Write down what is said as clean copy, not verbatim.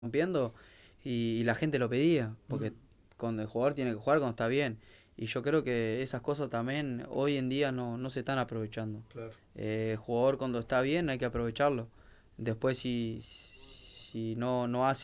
rompiendo y la gente lo pedía, porque Mm, cuando el jugador tiene que jugar cuando está bien. Y yo creo que esas cosas también hoy en día no se están aprovechando. claro. El jugador cuando está bien hay que aprovecharlo. Después si no hace